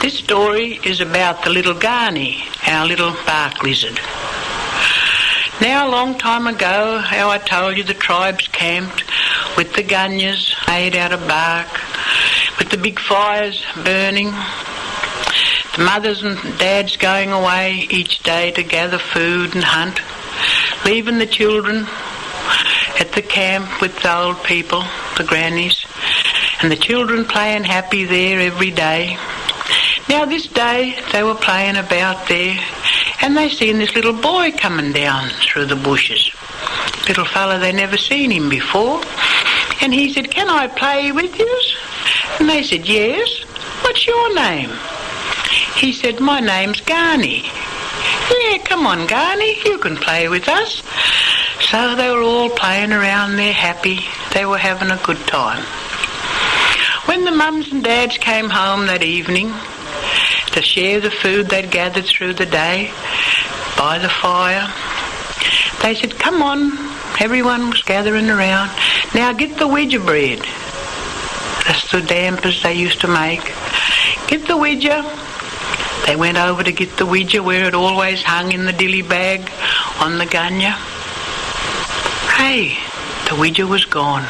This story is about the little Garni, our little bark lizard. Now, a long time ago, how I told you the tribes camped with the gunyahs made out of bark, with the big fires burning, the mothers and dads going away each day to gather food and hunt, leaving the children at the camp with the old people, the grannies, and the children playing happy there every day. Now this day they were playing about there, and they seen this little boy coming down through the bushes. Little fella, they never seen him before. And he said, "Can I play with you?" And they said, "Yes. What's your name?" He said, "My name's Garni." "Yeah, come on, Garni, you can play with us." So they were all playing around there happy. They were having a good time. When the mums and dads came home that evening to share the food they'd gathered through the day by the fire, they said, "Come on." Everyone was gathering around. "Now get the Ouija bread." That's the dampers they used to make. "Get the Ouija." They went over to get the Ouija where it always hung in the dilly bag on the gunyah. Hey, the Ouija was gone.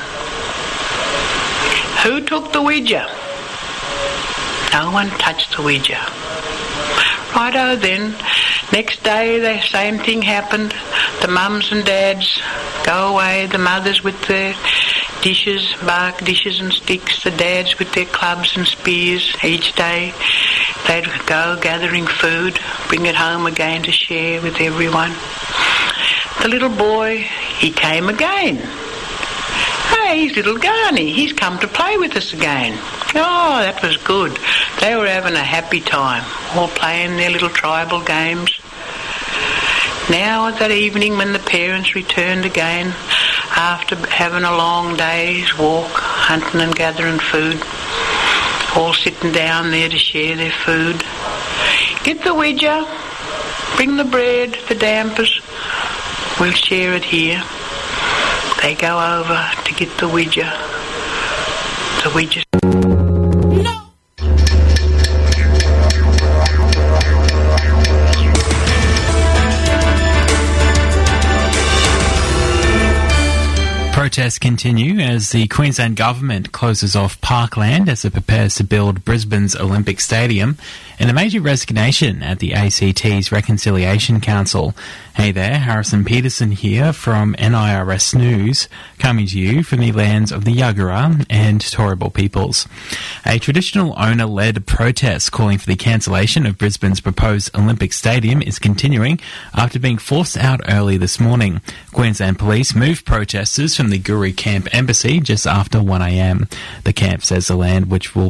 Who took the Ouija? No one touched the Ouija. Righto then, next day the same thing happened. The mums and dads go away, the mothers with their dishes, bark dishes and sticks, the dads with their clubs and spears. Each day they'd go gathering food, bring it home again to share with everyone. The little boy, he came again. Hey, he's little Garni, he's come to play with us again. Oh, that was good. They were having a happy time, all playing their little tribal games. Now that evening when the parents returned again, after having a long day's walk, hunting and gathering food, all sitting down there to share their food. "Get the Ouija, bring the bread, the dampers, we'll share it here." They go over to get the Ouija. The Ouija... Protests continue as the Queensland Government closes off parkland as it prepares to build Brisbane's Olympic Stadium, and a major resignation at the ACT's Reconciliation Council. Hey there, Harrison Peterson here from NIRS News, coming to you from the lands of the Yagara and Turrbal peoples. A traditional owner-led protest calling for the cancellation of Brisbane's proposed Olympic Stadium is continuing after being forced out early this morning. Queensland Police moved protesters from the Guru Camp Embassy just after 1 a.m. The camp says the land, which will